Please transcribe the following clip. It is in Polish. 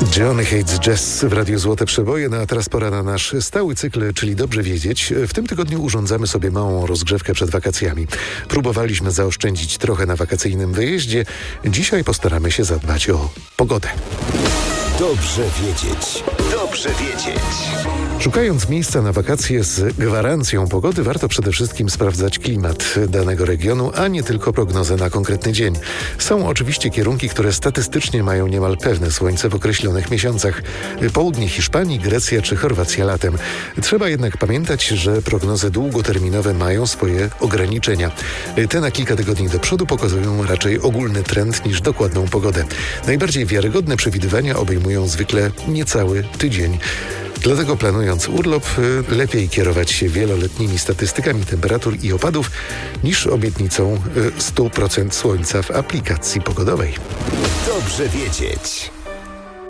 Johnny Hates Jazz w Radiu Złote Przeboje, a teraz pora na nasz stały cykl, czyli Dobrze Wiedzieć. W tym tygodniu urządzamy sobie małą rozgrzewkę przed wakacjami. Próbowaliśmy zaoszczędzić trochę na wakacyjnym wyjeździe. Dzisiaj postaramy się zadbać o pogodę. Dobrze wiedzieć. Dobrze wiedzieć. Szukając miejsca na wakacje z gwarancją pogody, warto przede wszystkim sprawdzać klimat danego regionu, a nie tylko prognozę na konkretny dzień. Są oczywiście kierunki, które statystycznie mają niemal pewne słońce w określonych miesiącach. Południe Hiszpanii, Grecja czy Chorwacja latem. Trzeba jednak pamiętać, że prognozy długoterminowe mają swoje ograniczenia. Te na kilka tygodni do przodu pokazują raczej ogólny trend niż dokładną pogodę. Najbardziej wiarygodne przewidywania obejmują zwykle niecały tydzień. Dlatego planując urlop, lepiej kierować się wieloletnimi statystykami temperatur i opadów niż obietnicą 100% słońca w aplikacji pogodowej. Dobrze wiedzieć.